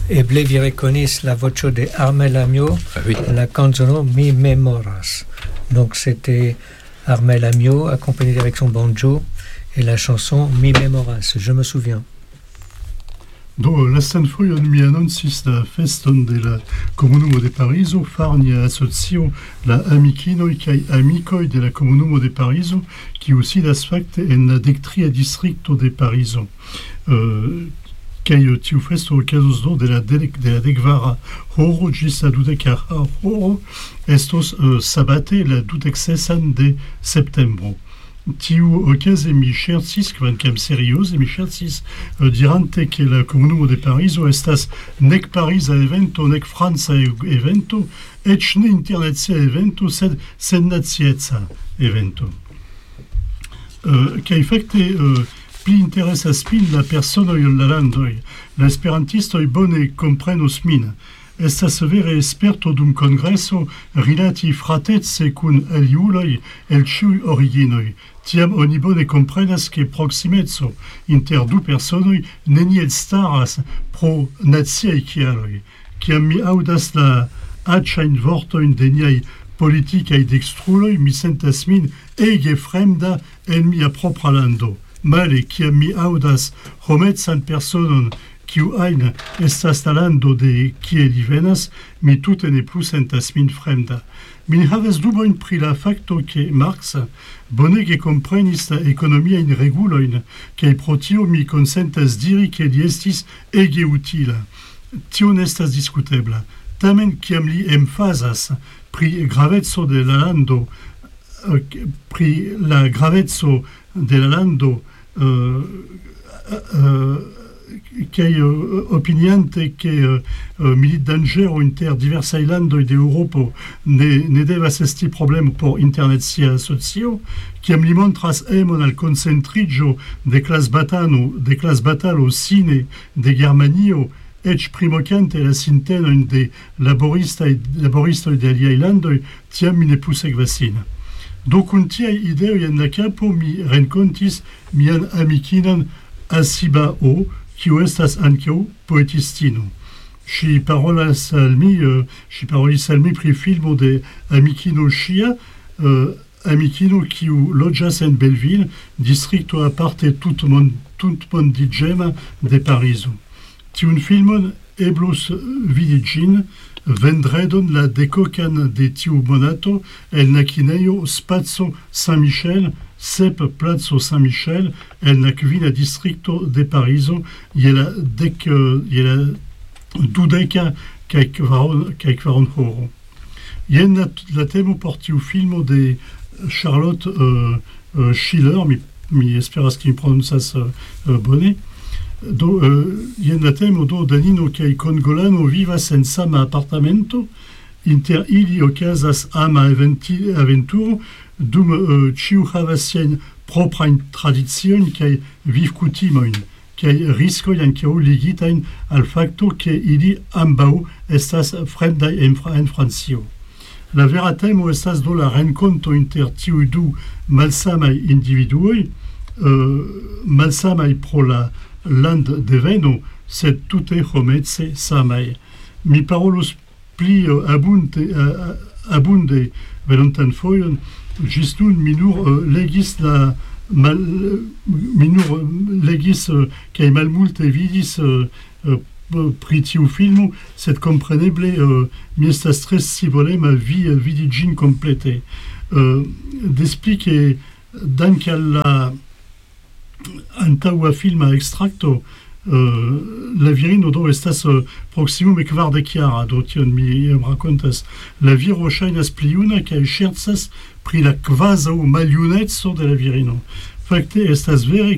eble vi rekonis la voĉo de Armel Amio, oui. La canzono Mi Memoras. Donc c'était Armel Amio accompagné avec son banjo et la chanson Mi Memoras, je me souviens. Do lastan foion mi annoncis la feston de la Comunumo de Parizo, farni asocio la amikinoj kaj amikoj de la Comunumo de Parizo, kiu sidas fakte en la dektria distrikto de Parizo. Kaj tiu festo okazos do de la dekvara horo ĝis la dudeka horo estos sabate la dudeksesan de septembro. Tiu okaze mi ŝercis, kvankam serioze, mi ŝercis dirante ke la Komunumo de Parizo estas nek pariza evento, nek franca evento, eĉ ne internacia evento, sed sennacieca evento. Kaj fakte pli interesas min la personoj el la landoj. La esperantistoj bone komprenos min. Estas vere sperto dum kongreso rilati fratece kun aliuloj el ĉiuj originoj. Tiam oni bone komprenas ke proksimeco inter du personoj neniel staras pro naciaj kialoj. Kiam mi aŭdas la aĉajn vortojn de niaj politikaj dekstruloj, mi sentas min ege fremda en mia propra lando. Male, kiam mi aŭdas homecan personon kiu ajn estas la lando de kie li venas, mi tute ne plu sentas min fremda. Mi havas dubojn pri la fakto ke Marx bonege komprenis la ekonomiajn regulojn, kaj pro tio mi konsentas diri ke li estis ege utila. Tio ne estas diskutebla. Tamen kiam li emfazas pri graveco de la lando, kaj opiniante ke milit danĝero inter diversaj landoj de Eŭropo ne devas esti problemo por internacia asocio, kiam li montras emon al koncentriĝo de klasbatalo sine de Germanio, eĉ primokante la sintenojn de laboristoj de aliaj landoj, tiam mi ne plu sekvas sin. Do kun tiaj ideoj en la kapo mi renkontis mian amikinon Asiba O, kiu estas ankaŭ poetistino. Ŝi parolis al mi pri filmo de amikino ŝia, amikino kiu loĝas en Belleville, distrikto aparte tutmondiĝema de Parizo. Tiun filmon eblus vidi ĝin vendredon la dekokan de tiu monato en la kinejo Spaco Saint-Michel, sep Placo Saint-Michel, en la kvina distrikto de Parizo, je la dudeka kaj kvaron horo. Jen la temo por tiu filmo de Charlotte Schiller, mi esperas ke mi prononcas bone. Do jen la temo do Danino kaj Kongolano vivas en sama apartamento, inter ili okazas ama aventuro, dum ĉiu havas siajn proprajn tradiciojn kaj vivkutimojn, kaj riskoj ankaŭ ligitajn al fakto ke ili ambaŭ estas fremdaj en Francio. La vera temo estas do la renkonto inter tiuj du malsamaj individuoj, malsamaj pro la land deveno, sed tute homece samaj. Mi parolos pli abunde venontan fojon. Ĝis nun mi nur legis kaj malmulte vidis pri tiu filmo, sed kompreneble mi estas tre scivolema vidi ĝin komplete. Des ke dank al la antaŭa filma ekstrakto, la virino do estas proksimume 40 jara, do tion mi rakontas. La viro ŝajnas pli juna kaj ŝercas pri la kvazaŭ maljuneco de la virino. Fakte estas vera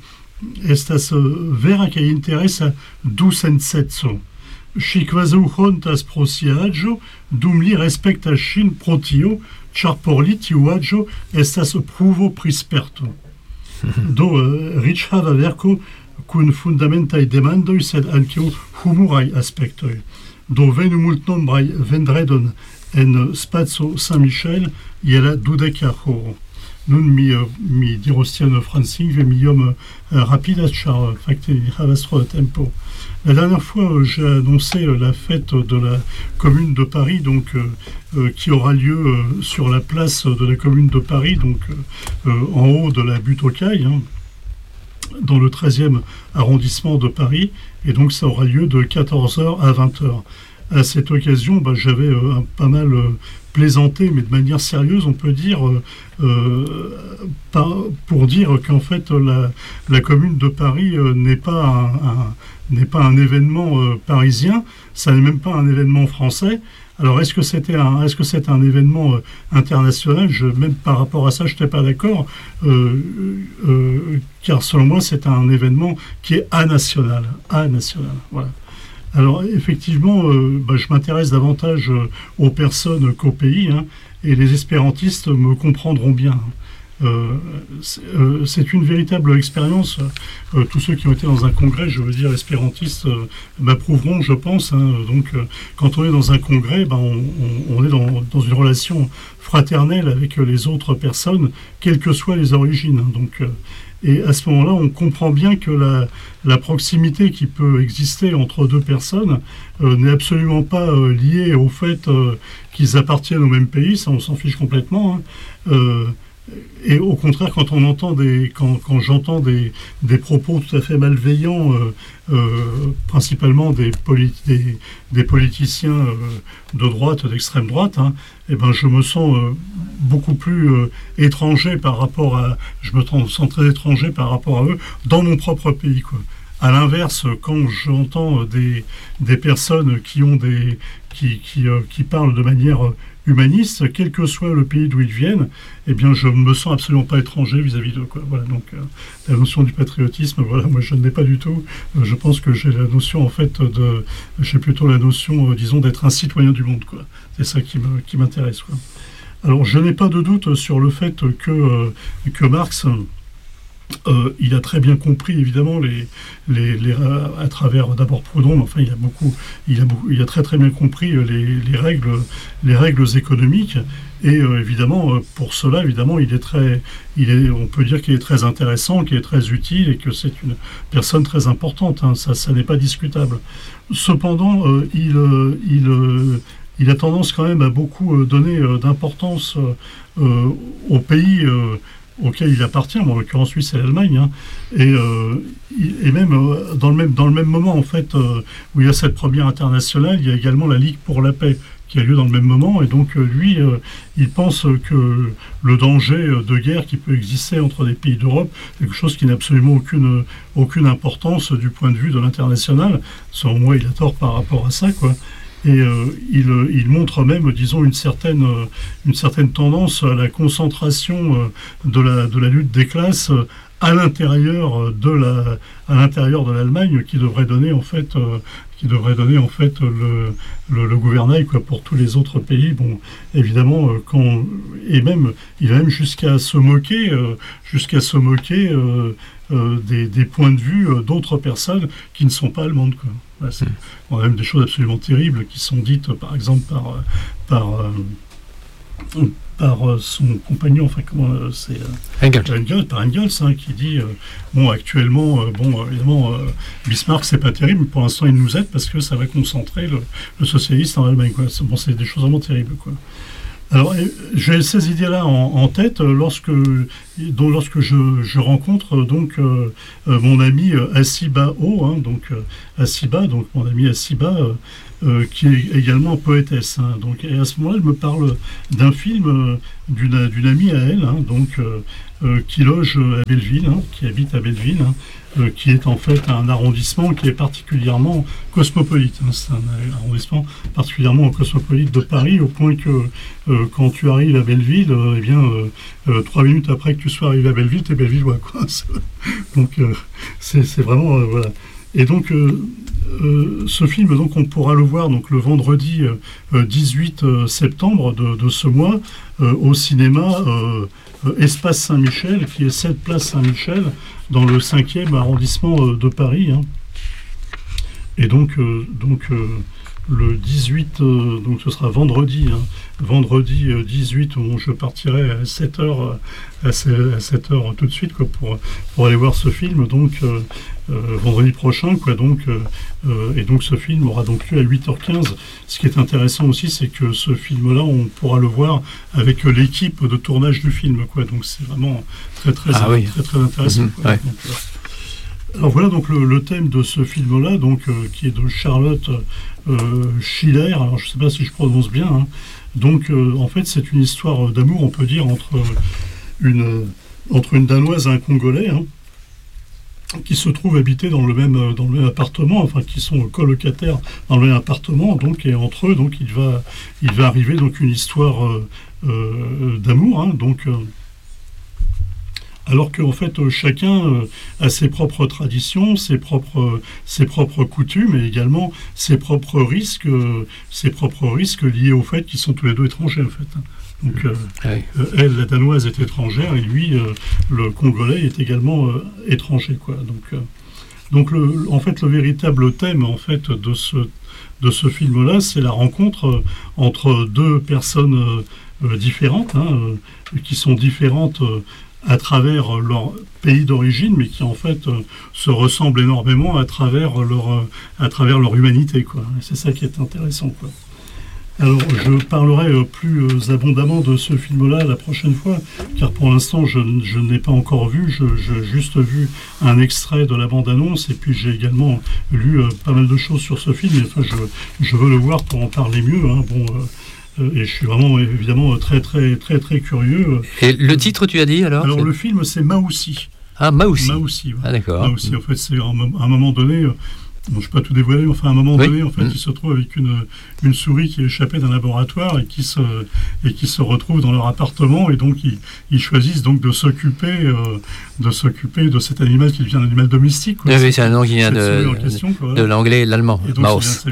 kaj interesa dusenceco. Ŝi kvazaŭ hontas pro sia aĝo, dum li respektas ŝin pro tio, ĉar por li tiu aĝo estas pruvo pri sperto. Do riĉhava verko kun fundamentaj demandoj, sed ankaŭ humuraj aspektoj. Do venu multnombraj vendredon en Spaco Saint-Michel je la dudeka horo. nun mi dirostian Francing ve mi rapide char facte havastro tempo. La dernière fois, j'ai annoncé la fête de la Commune de Paris, donc qui aura lieu sur la place de la Commune de Paris, donc en haut de la butte aux Cailles, hein, dans le 13e arrondissement de Paris, et donc ça aura lieu de 14h à 20h. À cette occasion, j'avais pas mal plaisanté, mais de manière sérieuse, on peut dire, pour dire qu'en fait la Commune de Paris n'est pas un événement parisien, ça n'est même pas un événement français. Alors est-ce que c'est un événement international? Même par rapport à ça, je n'étais pas d'accord, car selon moi, c'est un événement qui est anational. Voilà. Alors effectivement, je m'intéresse davantage aux personnes qu'au pays, hein, et les espérantistes me comprendront bien. C'est une véritable expérience. Tous ceux qui ont été dans un congrès, je veux dire espérantistes, m'approuveront, je pense. Hein. Donc, quand on est dans un congrès, on est dans une relation fraternelle avec les autres personnes, quelles que soient les origines. Donc, et à ce moment-là, on comprend bien que la proximité qui peut exister entre deux personnes n'est absolument pas liée au fait qu'ils appartiennent au même pays. Ça, on s'en fiche complètement. Hein. Et au contraire, quand j'entends des propos tout à fait malveillants, principalement des politiciens de droite, d'extrême droite, hein, je me sens beaucoup plus étranger par rapport à, je me sens très étranger par rapport à eux dans mon propre pays, quoi. À l'inverse, quand j'entends des personnes qui parlent de manière humaniste, quel que soit le pays d'où ils viennent, je ne me sens absolument pas étranger vis-à-vis d'eux, quoi. Voilà, donc la notion du patriotisme, voilà, moi je ne l'ai pas du tout. Je pense que j'ai la notion, en fait, j'ai plutôt la notion, disons, d'être un citoyen du monde, quoi. C'est ça qui m'intéresse, quoi. Alors, je n'ai pas de doute sur le fait que Marx, il a très bien compris, évidemment, à travers d'abord Proudhon, mais enfin, il a très très bien compris les règles économiques. Et évidemment, pour cela, évidemment, on peut dire qu'il est très intéressant, qu'il est très utile et que c'est une personne très importante. Hein, ça n'est pas discutable. Cependant, il a tendance quand même à beaucoup donner d'importance au pays auquel il appartient, en l'occurrence lui c'est l'Allemagne, hein, et même dans le même moment en fait où il y a cette première internationale, il y a également la Ligue pour la paix qui a lieu dans le même moment, et donc lui il pense que le danger de guerre qui peut exister entre des pays d'Europe, quelque chose qui n'a absolument aucune importance du point de vue de l'international. Selon moi, il a tort par rapport à ça, quoi. Et il montre même, disons, une certaine tendance à la concentration de la lutte des classes à l'intérieur de l'Allemagne, qui devrait donner en fait le gouvernail, quoi, pour tous les autres pays. Bon, évidemment, il va même jusqu'à se moquer des points de vue d'autres personnes qui ne sont pas allemandes, quoi. Voilà, on a même des choses absolument terribles qui sont dites, par exemple, par son compagnon, enfin c'est par Engels, hein, qui dit actuellement, évidemment, Bismarck c'est pas terrible, mais pour l'instant il nous aide parce que ça va concentrer le socialiste en Allemagne, quoi. C'est des choses vraiment terribles, quoi. Alors, j'ai ces idées-là en tête lorsque je rencontre donc mon ami Assiba O, hein, Assiba, donc mon ami Assiba, qui est également poétesse. Hein, donc, et à ce moment-là, elle me parle d'un film d'une amie à elle, hein, qui loge à Belleville, hein, qui habite à Belleville, hein, qui est en fait un arrondissement qui est particulièrement cosmopolite. Hein. C'est un arrondissement particulièrement cosmopolite de Paris, au point que quand tu arrives à Belleville, 3 minutes après que tu sois arrivé à Belleville, t'es bellevillois, quoi. Donc c'est vraiment voilà. Et donc ce film, donc on pourra le voir donc le vendredi 18 septembre de ce mois au cinéma Espace Saint-Michel, qui est 7 place Saint-Michel, dans le 5e arrondissement de Paris. Hein. Et donc le 18, donc ce sera vendredi, vendredi 18, où je partirai à 7h, à 7h tout de suite, quoi, pour aller voir ce film, donc vendredi prochain, quoi, donc, et donc ce film aura donc lieu à 8h15. Ce qui est intéressant aussi, c'est que ce film-là, on pourra le voir avec l'équipe de tournage du film, quoi, donc c'est vraiment très intéressant. Quoi, ouais. Donc, alors voilà donc le thème de ce film-là, donc qui est de Charlotte Schiller. Alors je ne sais pas si je prononce bien. Hein. Donc en fait c'est une histoire d'amour, on peut dire, entre une Danoise et un Congolais, hein, qui se trouvent habités dans le même appartement, enfin qui sont colocataires dans le même appartement. Donc et entre eux donc il va arriver donc une histoire d'amour, hein, donc. Alors qu'en fait, chacun a ses propres traditions, ses propres coutumes et également ses propres risques liés au fait qu'ils sont tous les deux étrangers, en fait. Donc, elle, la Danoise, est étrangère et lui, le Congolais, est également étranger, quoi. Donc en fait, le véritable thème, en fait, de ce film-là, c'est la rencontre entre deux personnes différentes, hein, qui sont différentes à travers leur pays d'origine, mais qui en fait se ressemblent énormément à travers leur humanité, quoi. Et c'est ça qui est intéressant, quoi. Alors, je parlerai plus abondamment de ce film-là la prochaine fois, car pour l'instant, je ne l'ai pas encore vu. J'ai juste vu un extrait de la bande-annonce, et puis j'ai également lu pas mal de choses sur ce film. Et enfin, je veux le voir pour en parler mieux, hein. Bon. Et je suis vraiment, évidemment, très curieux. Et le titre, tu as dit, alors le film, c'est Maoussi. Ah, Maoussi. Maoussi, ouais. Ah, d'accord. Maoussi, en fait, c'est à un moment donné... bon, je ne vais pas tout dévoiler, mais enfin, à un moment donné, en fait, il se trouve avec une souris qui est échappée d'un laboratoire et qui se retrouve dans leur appartement, et donc ils choisissent donc de s'occuper de cet animal qui devient un animal domestique, quoi. Oui, c'est un nom qui vient de l'anglais et de l'allemand. Maus.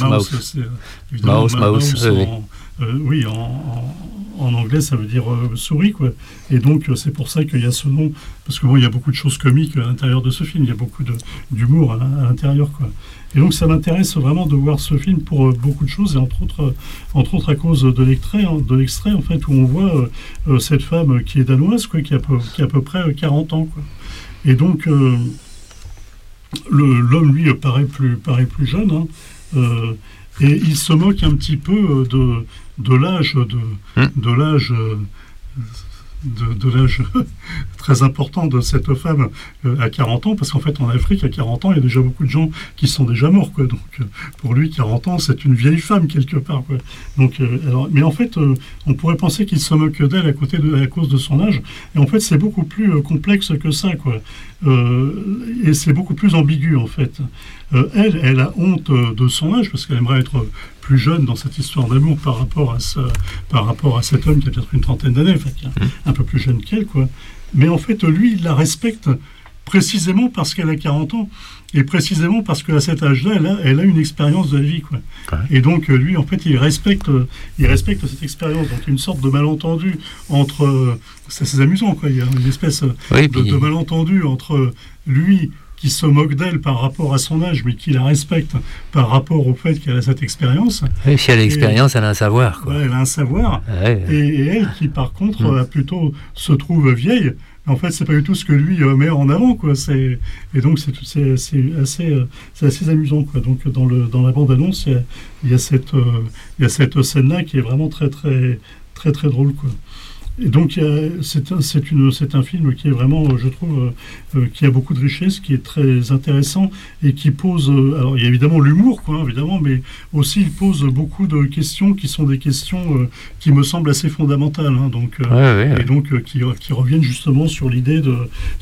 Oui, en anglais, ça veut dire souris, quoi. Et donc, c'est pour ça qu'il y a ce nom, parce que bon, il y a beaucoup de choses comiques à l'intérieur de ce film, il y a beaucoup d'humour à l'intérieur, quoi. Et donc, ça m'intéresse vraiment de voir ce film pour beaucoup de choses, et entre autres à cause de l'extrait, en fait, où on voit cette femme qui est danoise, quoi, qui a à peu près 40 ans, quoi. Et donc, l'homme, lui, paraît plus jeune, hein, et il se moque un petit peu de l'âge très important de cette femme à 40 ans, parce qu'en fait en Afrique à 40 ans il y a déjà beaucoup de gens qui sont déjà morts, quoi. Donc pour lui 40 ans c'est une vieille femme quelque part, quoi. Donc, mais en fait on pourrait penser qu'il se moque d'elle à cause de son âge, et en fait c'est beaucoup plus complexe que ça, quoi. Et c'est beaucoup plus ambigu, en fait. Elle a honte de son âge parce qu'elle aimerait être plus jeune dans cette histoire d'amour par rapport à cet homme qui a peut-être une trentaine d'années, enfin, qui est un peu plus jeune qu'elle, quoi. Mais en fait, lui, il la respecte précisément parce qu'elle a 40 ans, et précisément parce qu'à cet âge-là, elle a une expérience de la vie, quoi. Ouais. Et donc, lui, en fait, il respecte cette expérience. Donc, il y a une sorte de malentendu entre... c'est amusant, quoi. Il y a une espèce de malentendu entre lui qui se moque d'elle par rapport à son âge, mais qui la respecte par rapport au fait qu'elle a cette expérience. Et si elle a l'expérience, elle a un savoir, quoi. Ouais, elle a un savoir. Ouais. Et elle, qui par contre, plutôt se trouve vieille, en fait, c'est pas du tout ce que lui met en avant, quoi. Et donc, c'est assez amusant, quoi. Donc, dans la bande-annonce, il y a cette scène-là qui est vraiment très drôle, quoi. Et donc, c'est un film qui est vraiment, je trouve, qui a beaucoup de richesse, qui est très intéressant et qui pose... alors, il y a évidemment l'humour, quoi, évidemment, mais aussi il pose beaucoup de questions qui sont des questions qui me semblent assez fondamentales, hein, donc, et donc qui reviennent justement sur l'idée